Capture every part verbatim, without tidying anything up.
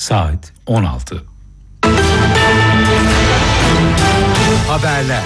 saat on altı. Haberler.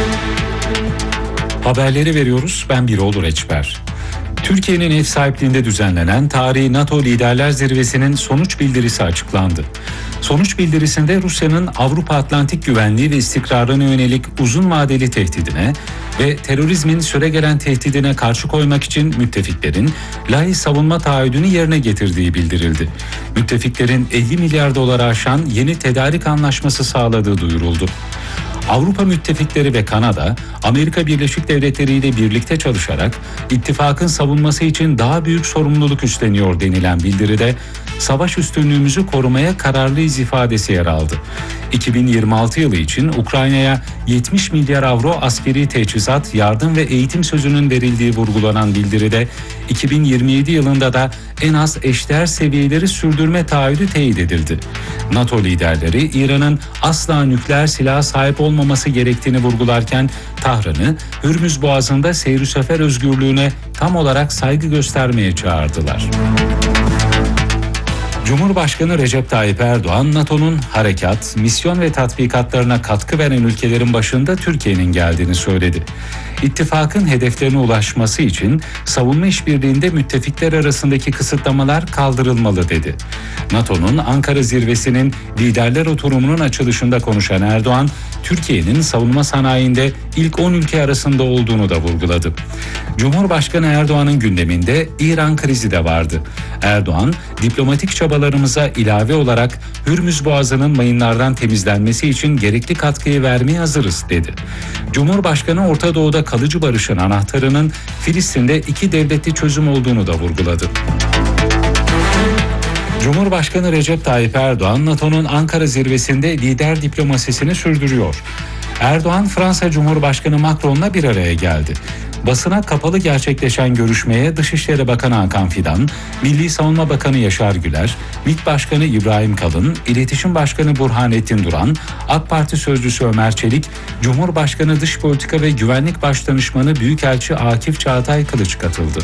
Haberleri veriyoruz. Ben Birol Reçber. Türkiye'nin ev sahipliğinde düzenlenen tarihi NATO Liderler Zirvesi'nin sonuç bildirisi açıklandı. Sonuç bildirisinde Rusya'nın Avrupa Atlantik güvenliği ve istikrarına yönelik uzun vadeli tehdidine ve terörizmin süregelen tehdidine karşı koymak için müttefiklerin layık savunma taahhüdünü yerine getirdiği bildirildi. Müttefiklerin elli milyar doları aşan yeni tedarik anlaşması sağladığı duyuruldu. Avrupa müttefikleri ve Kanada, Amerika Birleşik Devletleri ile birlikte çalışarak ittifakın savunması için daha büyük sorumluluk üstleniyor denilen bildiride savaş üstünlüğümüzü korumaya kararlıyız ifadesi yer aldı. iki bin yirmi altı yılı için Ukrayna'ya yetmiş milyar avro askeri teçhizat, yardım ve eğitim sözünün verildiği vurgulanan bildiride iki bin yirmi yedi yılında da en az eşdeğer seviyeleri sürdürme taahhüdü teyit edildi. NATO liderleri İran'ın asla nükleer silaha sahip olmaması gerektiğini vurgularken Tahran'ı Hürmüz Boğazı'nda seyir sefer özgürlüğüne tam olarak saygı göstermeye çağırdılar. Cumhurbaşkanı Recep Tayyip Erdoğan, NATO'nun harekat, misyon ve tatbikatlarına katkı veren ülkelerin başında Türkiye'nin geldiğini söyledi. İttifakın hedeflerine ulaşması için savunma işbirliğinde müttefikler arasındaki kısıtlamalar kaldırılmalı dedi. NATO'nun Ankara zirvesinin liderler oturumunun açılışında konuşan Erdoğan, Türkiye'nin savunma sanayinde ilk on ülke arasında olduğunu da vurguladı. Cumhurbaşkanı Erdoğan'ın gündeminde İran krizi de vardı. Erdoğan, diplomatik çabalarımıza ilave olarak Hürmüz Boğazı'nın mayınlardan temizlenmesi için gerekli katkıyı vermeye hazırız dedi. Cumhurbaşkanı Orta Doğu'da kalıcı barışın anahtarının Filistin'de iki devletli çözüm olduğunu da vurguladı. Cumhurbaşkanı Recep Tayyip Erdoğan, NATO'nun Ankara zirvesinde lider diplomasisini sürdürüyor. Erdoğan, Fransa Cumhurbaşkanı Macron'la bir araya geldi. Basına kapalı gerçekleşen görüşmeye Dışişleri Bakanı Hakan Fidan, Milli Savunma Bakanı Yaşar Güler, MİT Başkanı İbrahim Kalın, İletişim Başkanı Burhanettin Duran, AK Parti Sözcüsü Ömer Çelik, Cumhurbaşkanı Dış Politika ve Güvenlik Başdanışmanı Büyükelçi Akif Çağatay Kılıç katıldı.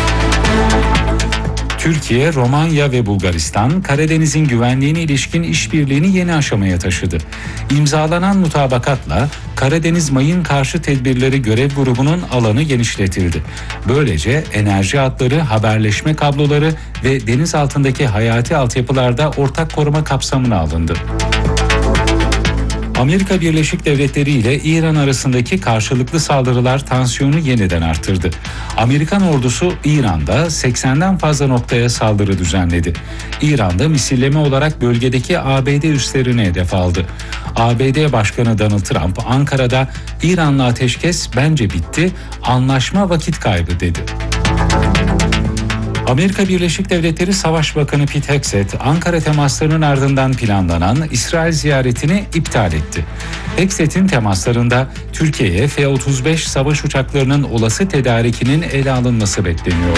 Türkiye, Romanya ve Bulgaristan, Karadeniz'in güvenliğine ilişkin işbirliğini yeni aşamaya taşıdı. İmzalanan mutabakatla Karadeniz Mayın Karşı Tedbirleri Görev Grubu'nun alanı genişletildi. Böylece enerji hatları, haberleşme kabloları ve deniz altındaki hayati altyapılarda ortak koruma kapsamına alındı. Amerika Birleşik Devletleri ile İran arasındaki karşılıklı saldırılar tansiyonu yeniden arttırdı. Amerikan ordusu İran'da seksenden fazla noktaya saldırı düzenledi. İran'da misilleme olarak bölgedeki A B D üslerine hedef aldı. A B D Başkanı Donald Trump, Ankara'da İran'la ateşkes bence bitti, anlaşma vakit kaybı dedi. Amerika Birleşik Devletleri Savaş Bakanı Pete Hegseth, Ankara temaslarının ardından planlanan İsrail ziyaretini iptal etti. Hegseth'in temaslarında Türkiye'ye F otuz beş savaş uçaklarının olası tedarikinin ele alınması bekleniyordu.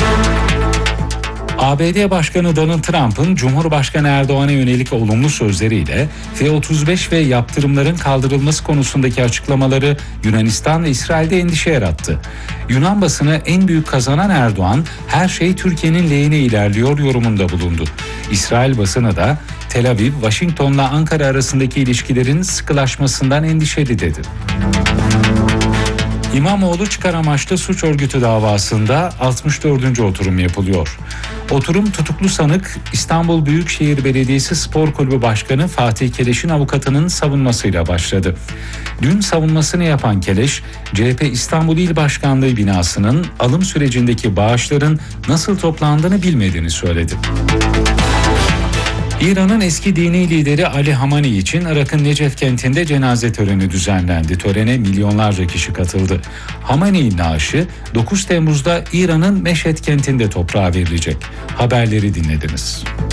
A B D Başkanı Donald Trump'ın Cumhurbaşkanı Erdoğan'a yönelik olumlu sözleriyle F otuz beş ve yaptırımların kaldırılması konusundaki açıklamaları Yunanistan ve İsrail'de endişe yarattı. Yunan basını en büyük kazanan Erdoğan, her şey Türkiye'nin lehine ilerliyor yorumunda bulundu. İsrail basını da Tel Aviv, Washington'la Ankara arasındaki ilişkilerin sıkılaşmasından endişeli dedi. İmamoğlu çıkar amaçlı suç örgütü davasında altmış dördüncü oturum yapılıyor. Oturum tutuklu sanık İstanbul Büyükşehir Belediyesi Spor Kulübü Başkanı Fatih Keleş'in avukatının savunmasıyla başladı. Dün savunmasını yapan Keleş, C H P İstanbul İl Başkanlığı binasının alım sürecindeki bağışların nasıl toplandığını bilmediğini söyledi. İran'ın eski dini lideri Ali Hamani için Irak'ın Necef kentinde cenaze töreni düzenlendi. Törene milyonlarca kişi katıldı. Hamani'nin naaşı dokuz Temmuz'da İran'ın Meşhed kentinde toprağa verilecek. Haberleri dinlediniz.